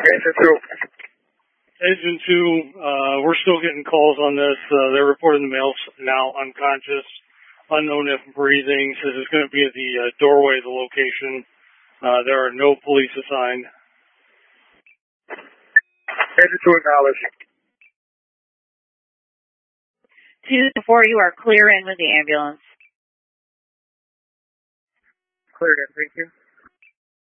Agent 2. Agent 2, we're still getting calls on this. They're reporting the male's now unconscious, unknown if breathing. Says it's going to be at the doorway of the location. There are no police assigned. Agent 2 acknowledged. 2-4, you are clear in with the ambulance. Cleared in, thank you.